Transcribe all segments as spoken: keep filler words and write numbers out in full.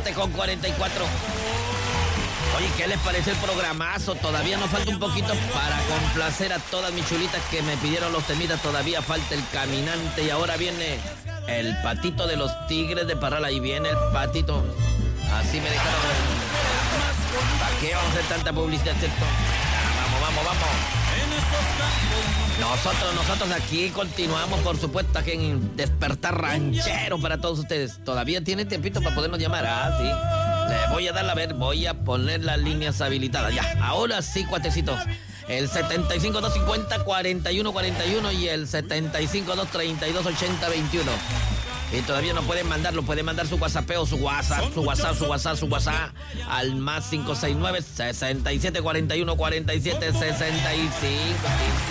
siete con cuarenta y cuatro. Oye, ¿qué les parece el programazo? Todavía nos falta un poquito para complacer a todas mis chulitas que me pidieron los temitas. Todavía falta el caminante y ahora viene el patito de los Tigres de Parral. Ahí viene el patito. Así me dejaron. ¿Para qué vamos a hacer tanta publicidad, cierto? Vamos, vamos, vamos. Nosotros, nosotros aquí continuamos, por supuesto, aquí en Despertar Ranchero para todos ustedes. Todavía tiene tiempito para podernos llamar. Ah, sí. Le voy a dar a ver, voy a poner las líneas habilitadas. Ya, ahora sí, cuatecitos. El setenta y cinco, dos cincuenta, cuarenta y uno cuarenta y uno y el setenta y cinco, dos treinta y dos, ochenta veintiuno. Y todavía no pueden mandarlo, pueden mandar su WhatsApp, su WhatsApp, su WhatsApp, su WhatsApp, su WhatsApp al más cinco seis nueve, sesenta y siete, cuarenta y uno, cuarenta y siete, sesenta y cinco.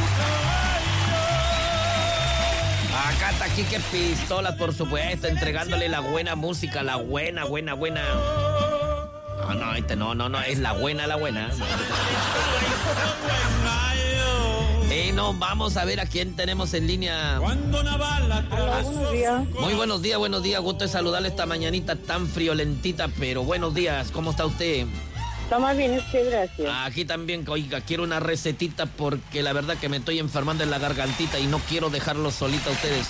Acá está Quique Pistolas, por supuesto, entregándole la buena música, la buena, buena, buena. No, no, este no, no, no, es la buena, la buena. Y nos vamos a ver a quién tenemos en línea. Hola, buenos días. Muy buenos días, buenos días. Gusto de saludarle esta mañanita tan friolentita, pero buenos días. ¿Cómo está usted? Está más bien, usted, gracias. Aquí también, oiga, quiero una recetita porque la verdad que me estoy enfermando en la gargantita y no quiero dejarlos solita a ustedes.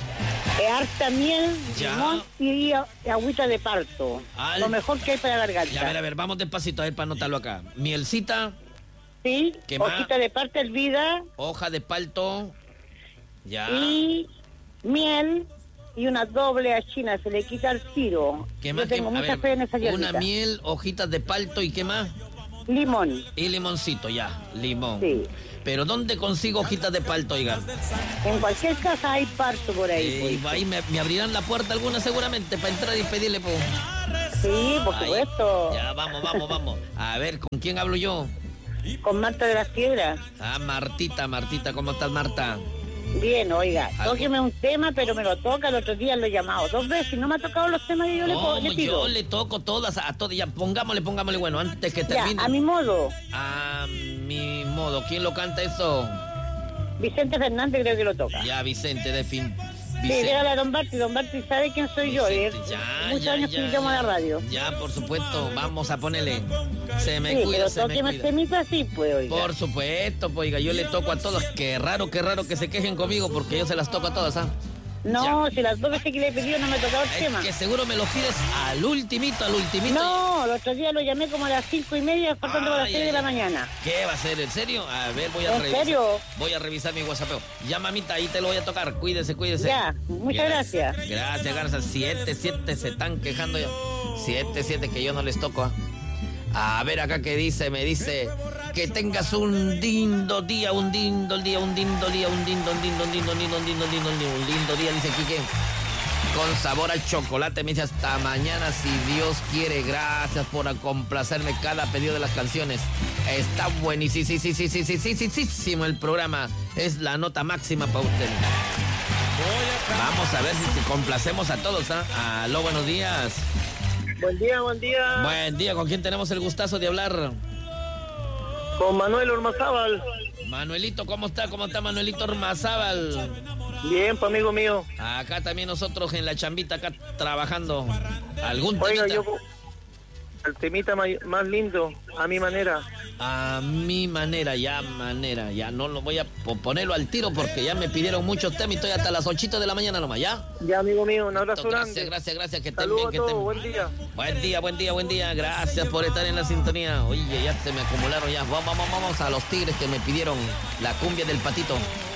Eh, harta miel, Ya. limón y, y agüita de parto. Al- Lo mejor que hay para la garganta. Ya, a ver, a ver, vamos despacito a ver para anotarlo acá. Mielcita, Sí, ¿Qué más? hojita de parto hervida hoja de palto. Ya. y miel y una doble achina. Se le quita el tiro. ¿Qué Yo más? tengo ¿Qué- a mucha ver, fe en esa una hierbita. miel, hojitas de palto y qué más. Limón, Y limoncito, ya, limón. sí. Pero ¿dónde consigo hojitas de palto, oiga? En cualquier casa hay parto por ahí. Eh, pues. ahí me, me abrirán la puerta alguna seguramente para entrar y pedirle, po. Sí, por Ahí. supuesto. Ya, vamos, vamos, vamos. A ver, ¿con quién hablo yo? Con Marta de las Piedras. Ah, Martita, Martita, ¿cómo estás, Marta? Bien, oiga, Algo. tóqueme un tema, pero me lo toca. El otro día lo he llamado dos veces y no me ha tocado los temas que yo le, po- No, le pido. yo le toco todas, a todas, ya, pongámosle, pongámosle, bueno, antes que Ya, termine. a mi modo. A mi modo, ¿quién lo canta eso? Vicente Fernández creo que lo toca. Ya, Vicente, de fin. Sí, Vicente. dígale a Don Barty. Don Barty sabe quién soy yo. Vicente, eh. ya, Muchos ya, años ya, que llamo a la ya. radio. Ya, por supuesto, vamos a ponerle. Se me Sí, cuida, pero se me tóqueme el cuida. temita así, pues, oiga. Por supuesto, pues, oiga, yo le toco a todos. Qué raro, qué raro que se quejen conmigo porque yo se las toco a todas, ¿ah? No, si las dos veces que le he pedido no me ha tocado el Es tema. que seguro me lo pides al ultimito, al ultimito. No, el otro día lo llamé como a las cinco y media, faltando a las Ay, seis ay, de la ay. mañana. ¿Qué va a ser? ¿En serio? A ver, voy a ¿En revisar. serio? Voy a revisar mi WhatsApp. Ya, mamita, ahí te lo voy a tocar. Cuídese, cuídese. Ya, muchas gracias. Gracias, Garza. Siete, siete se están quejando ya. Siete, siete que yo no les toco. ¿ah? A ver acá qué dice, me dice que tengas un lindo día, un lindo día, un lindo día, un lindo, un lindo, un lindo, un lindo, un lindo, un lindo, un lindo, un lindo día, dice Quique. Con sabor a chocolate, me dice hasta mañana si Dios quiere. Gracias por complacerme cada pedido de las canciones. Está buenísimo, sí, sí, sí, sí, sí, sí, sí, sí, sí, el programa. Es la nota máxima para usted. Vamos a ver si complacemos a todos, ¿ah? Aló, buenos días. Buen día, buen día. Buen día, ¿con quién tenemos el gustazo de hablar? Con Manuel Ormazábal. Manuelito, ¿cómo está? ¿Cómo está Manuelito Ormazábal? Bien, pues, amigo mío. Acá también nosotros en la chambita, acá trabajando. ¿Algún Oiga, temita? yo el temita más, más lindo, a mi manera. A mi manera, ya manera, ya no lo voy a po- ponerlo al tiro porque ya me pidieron muchos temas y estoy hasta las ocho de la mañana nomás, ¿ya? Ya, amigo mío, un abrazo Gracias, grande. gracias, gracias, que estén Saludos bien, a que todos, estén buen día. Buen día, buen día, buen día. Gracias por estar en la sintonía. Oye, ya se me acumularon ya. Vamos, vamos, vamos a los tigres que me pidieron la cumbia del patito.